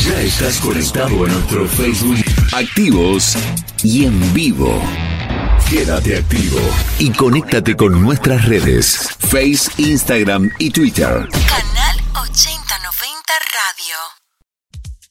Ya estás conectado a nuestro Facebook, activos y en vivo. Quédate activo y conéctate con nuestras redes, Face, Instagram y Twitter.